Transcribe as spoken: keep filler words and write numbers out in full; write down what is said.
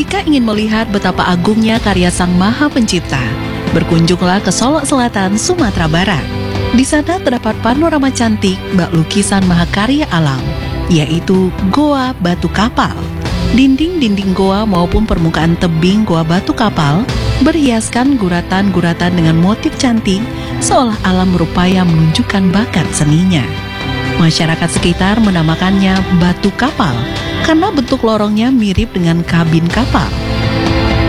Jika ingin melihat betapa agungnya karya Sang Maha Pencipta, berkunjunglah ke Solok Selatan, Sumatera Barat. Di sana terdapat panorama cantik bak lukisan mahakarya alam, yaitu Goa Batu Kapal. Dinding-dinding goa maupun permukaan tebing goa batu kapal berhiaskan guratan-guratan dengan motif cantik, seolah alam berupaya menunjukkan bakat seninya. Masyarakat sekitar menamakannya batu kapal karena bentuk lorongnya mirip dengan kabin kapal.